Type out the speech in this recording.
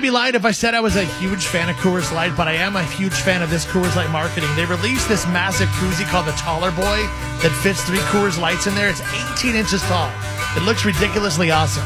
be lying if I said I was a huge fan of Coors Light, but I am a huge fan of this Coors Light marketing. They released this massive koozie called the Taller Boy that fits 3 Coors Lights in there. It's 18 inches tall. It looks ridiculously awesome.